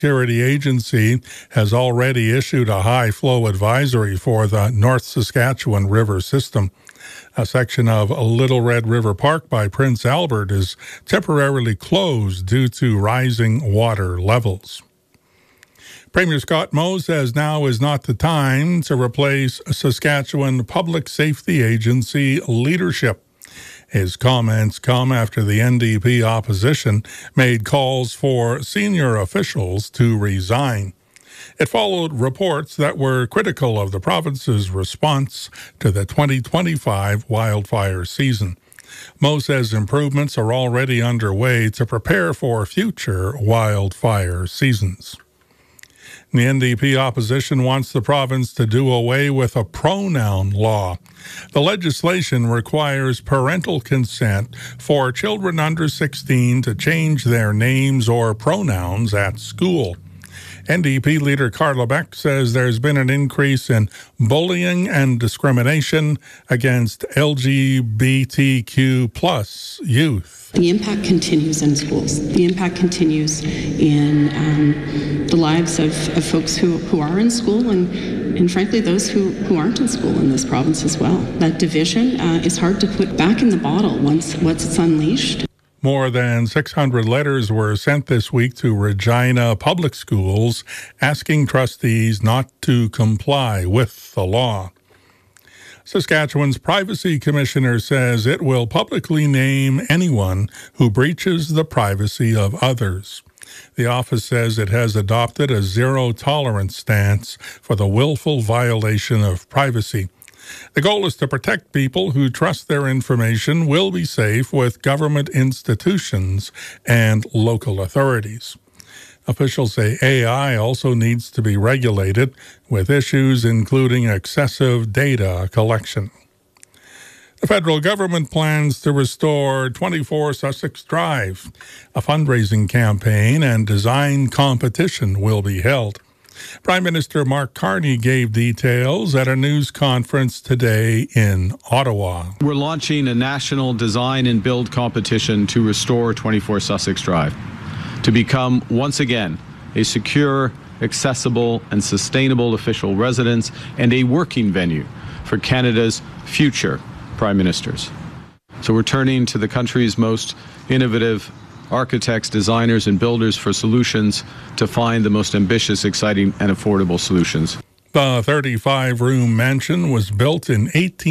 Security Agency has already issued a high flow advisory for the North Saskatchewan River system. A section of Little Red River Park by Prince Albert is temporarily closed due to rising water levels. Premier Scott Moe says now is not the time to replace Saskatchewan Public Safety Agency leadership. His comments come after the NDP opposition made calls for senior officials to resign. It followed reports that were critical of the province's response to the 2025 wildfire season. Moe says improvements are already underway to prepare for future wildfire seasons. The NDP opposition wants the province to do away with a pronoun law. The legislation requires parental consent for children under 16 to change their names or pronouns at school. NDP leader Carla Beck says there's been an increase in bullying and discrimination against LGBTQ plus youth. The impact continues in schools. The impact continues in the lives of folks who are in school and frankly, those who aren't in school in this province as well. That division is hard to put back in the bottle once it's unleashed. More than 600 letters were sent this week to Regina Public Schools asking trustees not to comply with the law. Saskatchewan's Privacy Commissioner says it will publicly name anyone who breaches the privacy of others. The office says it has adopted a zero-tolerance stance for the willful violation of privacy. The goal is to protect people who trust their information will be safe with government institutions and local authorities. Officials say AI also needs to be regulated, with issues including excessive data collection. The federal government plans to restore 24 Sussex Drive. A fundraising campaign and design competition will be held. Prime Minister Mark Carney gave details at a news conference today in Ottawa. We're launching a national design and build competition to restore 24 Sussex Drive, to become once again a secure, accessible, and sustainable official residence and a working venue for Canada's future prime ministers. So we're turning to the country's most innovative architects, designers, and builders for solutions to find the most ambitious, exciting, and affordable solutions. The 35-room mansion was built in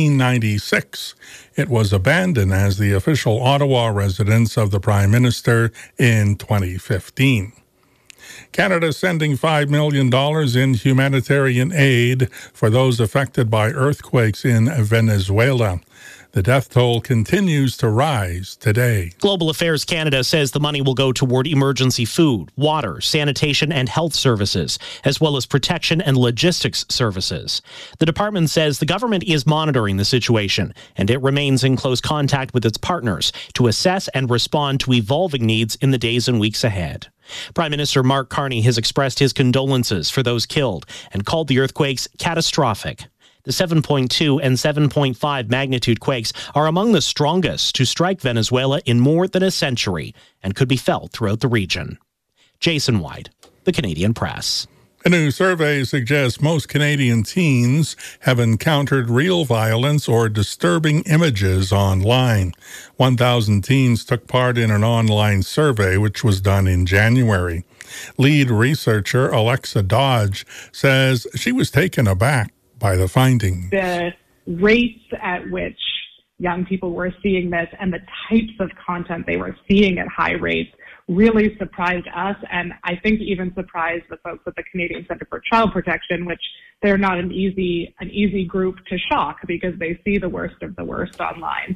1896. It was abandoned as the official Ottawa residence of the Prime Minister in 2015. Canada sending $5 million in humanitarian aid for those affected by earthquakes in Venezuela. The death toll continues to rise today. Global Affairs Canada says the money will go toward emergency food, water, sanitation, and health services, as well as protection and logistics services. The department says the government is monitoring the situation, and it remains in close contact with its partners to assess and respond to evolving needs in the days and weeks ahead. Prime Minister Mark Carney has expressed his condolences for those killed and called the earthquakes catastrophic. The 7.2 and 7.5 magnitude quakes are among the strongest to strike Venezuela in more than a century and could be felt throughout the region. Jason White, The Canadian Press. A new survey suggests most Canadian teens have encountered real violence or disturbing images online. 1,000 teens took part in an online survey, which was done in January. Lead researcher Alexa Dodge says she was taken aback by the finding. The rates at which young people were seeing this and the types of content they were seeing at high rates really surprised us, and I think even surprised the folks at the Canadian Centre for Child Protection, which they're not an easy group to shock because they see the worst of the worst online.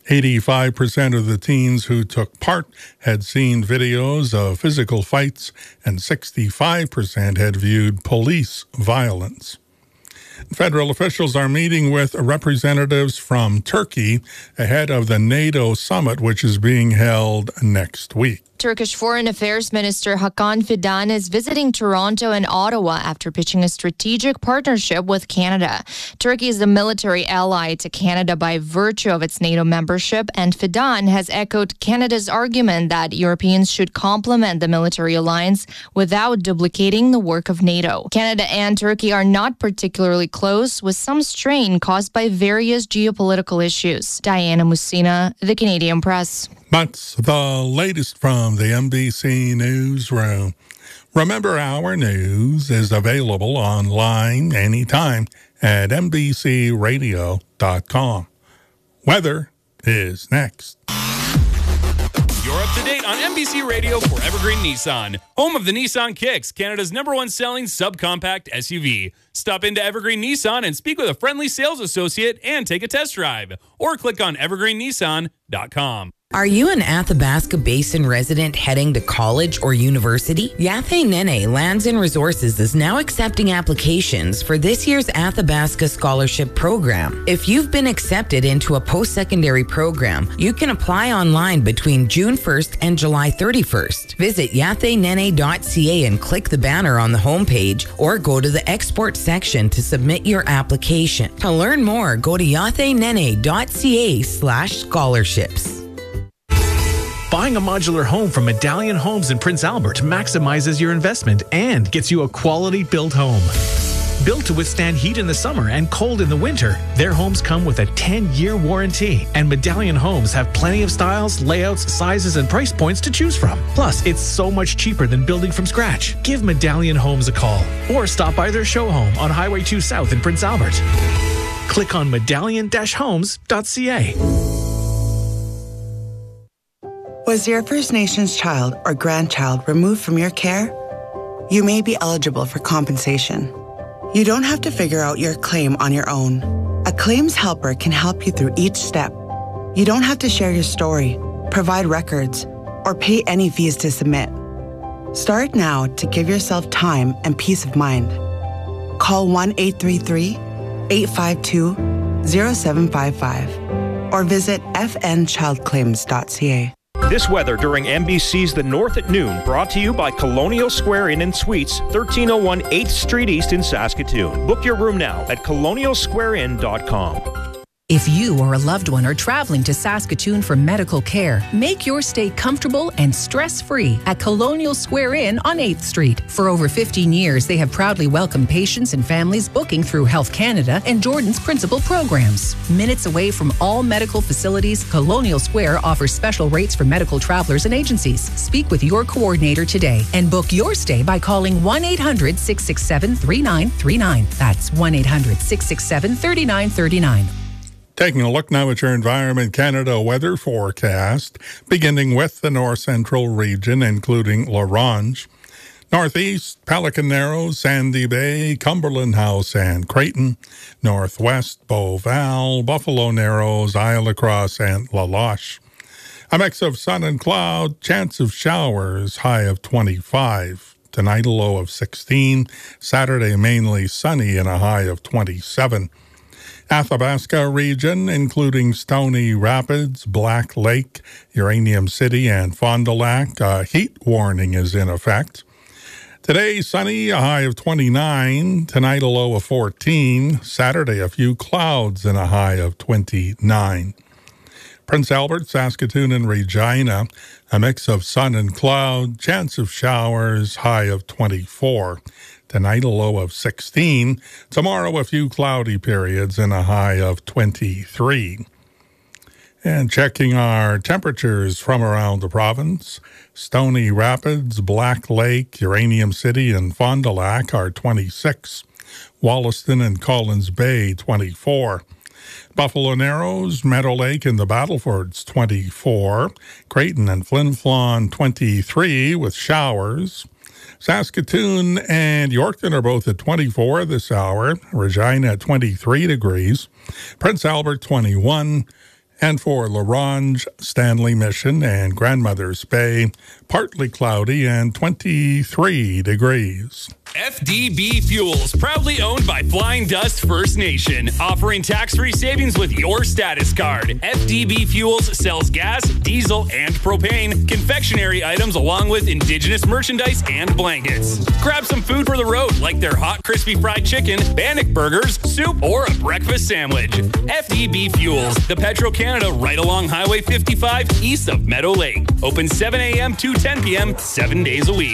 85% of the teens who took part had seen videos of physical fights, and 65% had viewed police violence. Federal officials are meeting with representatives from Turkey ahead of the NATO summit, which is being held next week. Turkish Foreign Affairs Minister Hakan Fidan is visiting Toronto and Ottawa after pitching a strategic partnership with Canada. Turkey is a military ally to Canada by virtue of its NATO membership, and Fidan has echoed Canada's argument that Europeans should complement the military alliance without duplicating the work of NATO. Canada and Turkey are not particularly close, with some strain caused by various geopolitical issues. Diana Musina, The Canadian Press. That's the latest from the NBC Newsroom. Remember, our news is available online anytime at NBCRadio.com. Weather is next. You're up to date on NBC Radio for Evergreen Nissan, home of the Nissan Kicks, Canada's #1 selling subcompact SUV. Stop into Evergreen Nissan and speak with a friendly sales associate and take a test drive, or click on evergreennissan.com. Are you an Athabasca Basin resident heading to college or university? Yathé Nene Lands and Resources is now accepting applications for this year's Athabasca Scholarship Program. If you've been accepted into a post-secondary program, you can apply online between June 1st and July 31st. Visit yathenene.ca and click the banner on the homepage, or go to the export section to submit your application. To learn more, go to yathenene.ca/scholarships. Buying a modular home from Medallion Homes in Prince Albert maximizes your investment and gets you a quality built home. Built to withstand heat in the summer and cold in the winter, their homes come with a 10-year warranty. And Medallion Homes have plenty of styles, layouts, sizes, and price points to choose from. Plus, it's so much cheaper than building from scratch. Give Medallion Homes a call or stop by their show home on Highway 2 South in Prince Albert. Click on medallion-homes.ca. Was your First Nations child or grandchild removed from your care? You may be eligible for compensation. You don't have to figure out your claim on your own. A claims helper can help you through each step. You don't have to share your story, provide records, or pay any fees to submit. Start now to give yourself time and peace of mind. Call 1-833-852-0755 or visit fnchildclaims.ca. This weather during NBC's The North at Noon, brought to you by Colonial Square Inn and Suites, 1301 8th Street East in Saskatoon. Book your room now at colonialsquareinn.com. If you or a loved one are traveling to Saskatoon for medical care, make your stay comfortable and stress-free at Colonial Square Inn on 8th Street. For over 15 years, they have proudly welcomed patients and families booking through Health Canada and Jordan's principal programs. Minutes away from all medical facilities, Colonial Square offers special rates for medical travelers and agencies. Speak with your coordinator today and book your stay by calling 1-800-667-3939. That's 1-800-667-3939. Taking a look now at your Environment Canada weather forecast, beginning with the north central region, including La Ronge, northeast, Pelican Narrows, Sandy Bay, Cumberland House, and Creighton, northwest, Beauval, Buffalo Narrows, Isle Cross, and La Loche. A mix of sun and cloud, chance of showers, high of 25. Tonight, a low of 16. Saturday, mainly sunny and a high of 27. Athabasca region, including Stony Rapids, Black Lake, Uranium City, and Fond du Lac. A heat warning is in effect. Today, sunny, a high of 29. Tonight, a low of 14. Saturday, a few clouds and a high of 29. Prince Albert, Saskatoon, and Regina, a mix of sun and cloud, chance of showers, high of 24. Tonight, a low of 16. Tomorrow, a few cloudy periods and a high of 23. And checking our temperatures from around the province, Stony Rapids, Black Lake, Uranium City, and Fond du Lac are 26. Wollaston and Collins Bay, 24. Buffalo Narrows, Meadow Lake, and the Battlefords, 24. Creighton and Flin Flon, 23, with showers. Saskatoon and Yorkton are both at 24 this hour. Regina at 23 degrees. Prince Albert, 21. And for La Ronge, Stanley Mission, and Grandmother's Bay, partly cloudy and 23 degrees. FDB Fuels, proudly owned by Flying Dust First Nation, offering tax-free savings with your status card. FDB Fuels sells gas, diesel, and propane, confectionery items along with indigenous merchandise and blankets. Grab some food for the road like their hot crispy fried chicken, Bannock burgers, soup, or a breakfast sandwich. FDB Fuels, the Petro-Canada right along Highway 55 east of Meadow Lake. Open 7 a.m. to 10 p.m. 7 days a week.